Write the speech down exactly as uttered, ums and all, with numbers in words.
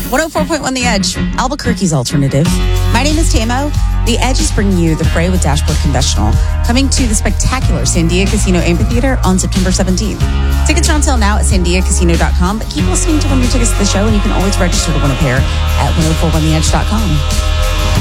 one oh four point one The Edge, Albuquerque's alternative. My name is Tamo. The Edge is bringing you the Fray with Dashboard Confessional, coming to the spectacular Sandia Casino Amphitheater on September seventeenth. Tickets are on sale now at sandia casino dot com, but keep listening to win your tickets to the show, and you can always register to win a pair at ten forty-one the edge dot com.